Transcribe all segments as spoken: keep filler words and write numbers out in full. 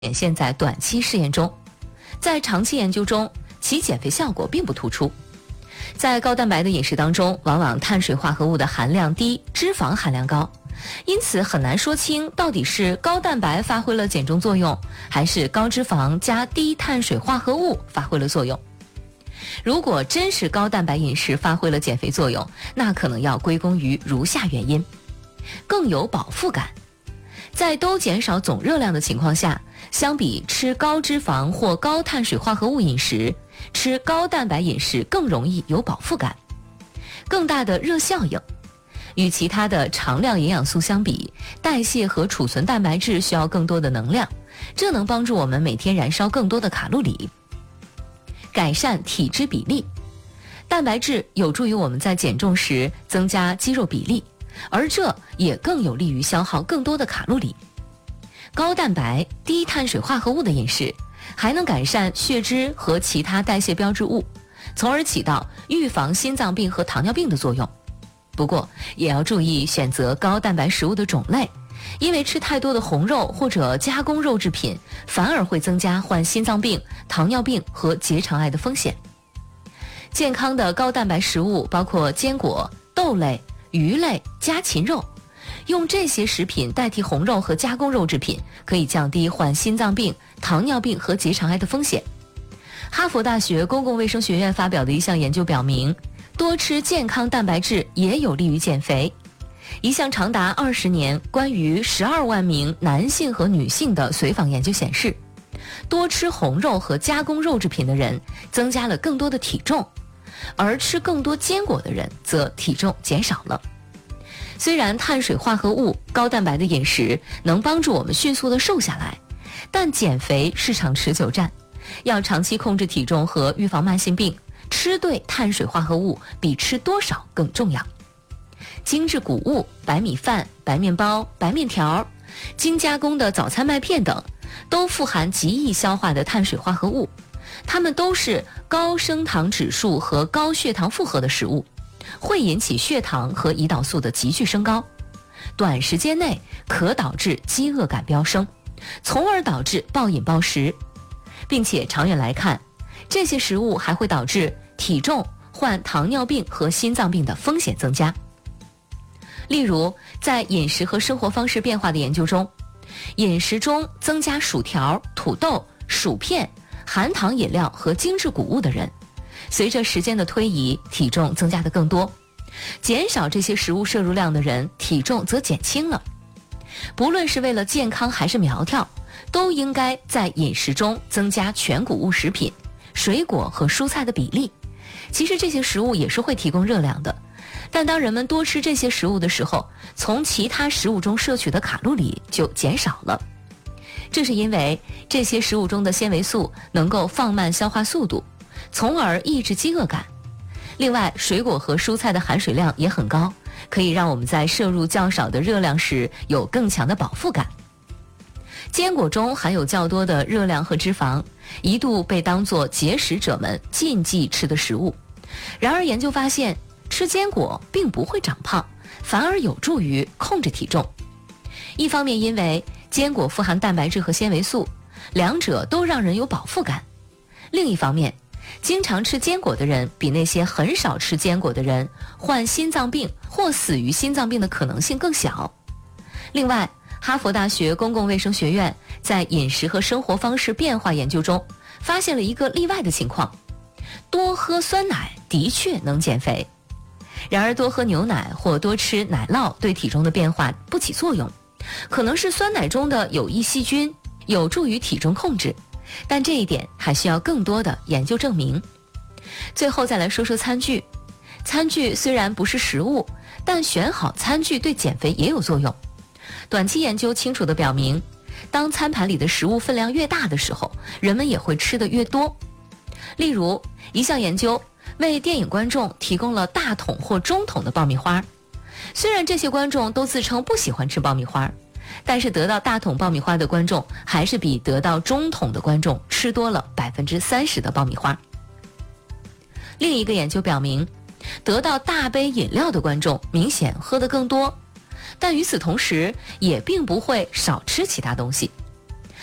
显现在短期试验中，在长期研究中，其减肥效果并不突出。在高蛋白的饮食当中，往往碳水化合物的含量低，脂肪含量高，因此很难说清到底是高蛋白发挥了减重作用，还是高脂肪加低碳水化合物发挥了作用。如果真是高蛋白饮食发挥了减肥作用，那可能要归功于如下原因：更有饱腹感。在都减少总热量的情况下，相比吃高脂肪或高碳水化合物饮食，吃高蛋白饮食更容易有饱腹感，更大的热效应。与其他的常量营养素相比，代谢和储存蛋白质需要更多的能量，这能帮助我们每天燃烧更多的卡路里。改善体脂比例，蛋白质有助于我们在减重时增加肌肉比例，而这也更有利于消耗更多的卡路里。高蛋白、低碳水化合物的饮食还能改善血脂和其他代谢标志物，从而起到预防心脏病和糖尿病的作用。不过也要注意选择高蛋白食物的种类，因为吃太多的红肉或者加工肉制品，反而会增加患心脏病、糖尿病和结肠癌的风险。健康的高蛋白食物包括坚果、豆类、鱼类、家禽肉，用这些食品代替红肉和加工肉制品，可以降低患心脏病、糖尿病和结肠癌的风险。哈佛大学公共卫生学院发表的一项研究表明，多吃健康蛋白质也有利于减肥。一项长达二十年关于十二万名男性和女性的随访研究显示，多吃红肉和加工肉制品的人增加了更多的体重，而吃更多坚果的人则体重减少了。虽然碳水化合物、高蛋白的饮食能帮助我们迅速地瘦下来，但减肥是场持久战，要长期控制体重和预防慢性病，吃对碳水化合物比吃多少更重要。精致谷物、白米饭、白面包、白面条、精加工的早餐麦片等，都富含极易消化的碳水化合物，它们都是高升糖指数和高血糖负荷的食物，会引起血糖和胰岛素的急剧升高，短时间内可导致饥饿感飙升，从而导致暴饮暴食，并且长远来看，这些食物还会导致体重、患糖尿病和心脏病的风险增加。例如，在饮食和生活方式变化的研究中，饮食中增加薯条、土豆、薯片、含糖饮料和精致谷物的人，随着时间的推移，体重增加的更多；减少这些食物摄入量的人，体重则减轻了。不论是为了健康还是苗条，都应该在饮食中增加全谷物食品、水果和蔬菜的比例。其实这些食物也是会提供热量的，但当人们多吃这些食物的时候，从其他食物中摄取的卡路里就减少了。这是因为这些食物中的纤维素能够放慢消化速度，从而抑制饥饿感。另外，水果和蔬菜的含水量也很高，可以让我们在摄入较少的热量时有更强的饱腹感。坚果中含有较多的热量和脂肪，一度被当作节食者们禁忌吃的食物。然而研究发现，吃坚果并不会长胖，反而有助于控制体重。一方面因为坚果富含蛋白质和纤维素，两者都让人有饱腹感；另一方面，经常吃坚果的人比那些很少吃坚果的人患心脏病或死于心脏病的可能性更小。另外，哈佛大学公共卫生学院在饮食和生活方式变化研究中发现了一个例外的情况：多喝酸奶的确能减肥。然而多喝牛奶或多吃奶酪对体重的变化不起作用，可能是酸奶中的有益细菌有助于体重控制，但这一点还需要更多的研究证明。最后再来说说餐具。餐具虽然不是食物，但选好餐具对减肥也有作用。短期研究清楚地表明，当餐盘里的食物分量越大的时候，人们也会吃得越多。例如，一项研究为电影观众提供了大桶或中桶的爆米花，虽然这些观众都自称不喜欢吃爆米花，但是得到大桶爆米花的观众还是比得到中桶的观众吃多了 百分之三十 的爆米花。另一个研究表明，得到大杯饮料的观众明显喝得更多，但与此同时也并不会少吃其他东西。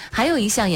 还有一项